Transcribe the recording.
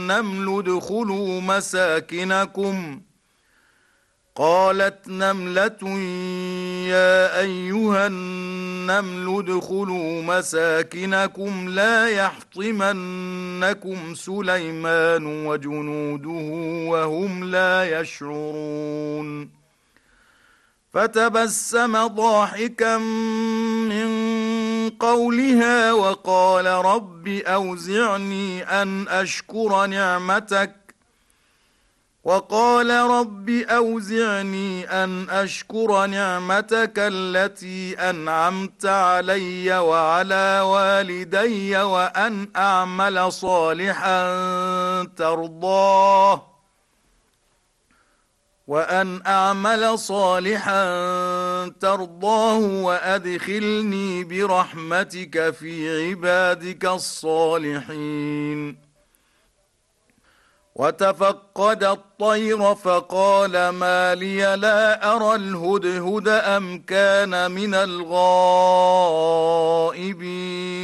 النمل ادخلوا مساكنكم قالت نملة يا أيها النمل ادخلوا مساكنكم لا يحطمنكم سليمان وجنوده وهم لا يشعرون فتبسم ضاحكا من قولها وقال رب أوزعني أن أشكر نعمتك التي أنعمت علي وعلى والدي وأن أعمل صالحا ترضاه وأدخلني برحمتك في عبادك الصالحين وتفقد الطير فقال ما لي لا أرى الهدهد أم كان من الغائبين